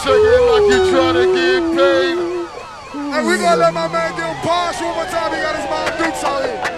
shaking like you trying to get paid. Hey, we gonna let my man get him pause one more time. He got his mom Dukes out here.